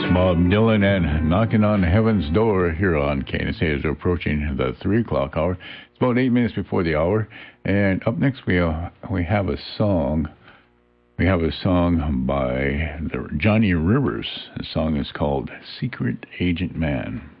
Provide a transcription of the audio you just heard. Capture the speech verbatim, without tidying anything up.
Bob Dylan and Knocking on Heaven's Door here on K N S A as we're approaching the three o'clock hour. It's about eight minutes before the hour. And up next we uh, we have a song. We have a song by the Johnny Rivers. The song is called Secret Agent Man.